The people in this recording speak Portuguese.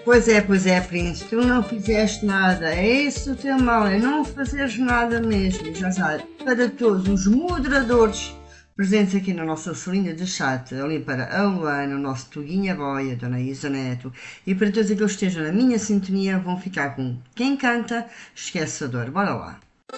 Pois é, Príncipe, tu não fizeste nada. É esse o teu mal, é não fazeres nada mesmo. E já sabe, para todos os moderadores presentes aqui na nossa salinha de chat, ali para a Luana, o nosso Tuguinha Boy, a Dona Isa Neto, e para todos aqueles que estejam na minha sintonia, vão ficar com Quem Canta, Esquece a Dor. Bora lá.